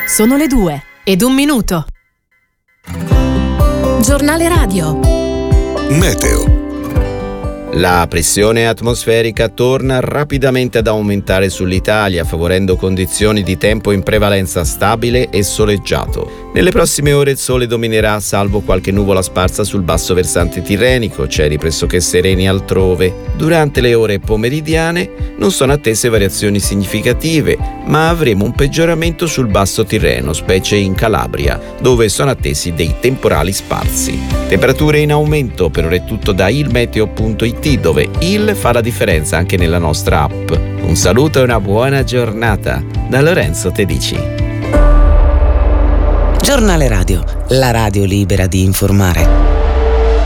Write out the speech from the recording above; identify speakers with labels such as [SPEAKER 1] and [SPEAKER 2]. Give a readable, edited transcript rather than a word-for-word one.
[SPEAKER 1] Sono le 2:01. Giornale radio.
[SPEAKER 2] Meteo.
[SPEAKER 3] La pressione atmosferica torna rapidamente ad aumentare sull'Italia, favorendo condizioni di tempo in prevalenza stabile e soleggiato. Nelle prossime ore il sole dominerà, salvo qualche nuvola sparsa sul basso versante tirrenico, cieli pressoché sereni altrove. Durante le ore pomeridiane non sono attese variazioni significative, ma avremo un peggioramento sul basso Tirreno, specie in Calabria, dove sono attesi dei temporali sparsi. Temperature in aumento, per ora è tutto da ilmeteo.it, dove il fa la differenza anche nella nostra app. Un saluto e una buona giornata da Lorenzo Tedici.
[SPEAKER 4] Giornale radio, la radio libera di informare.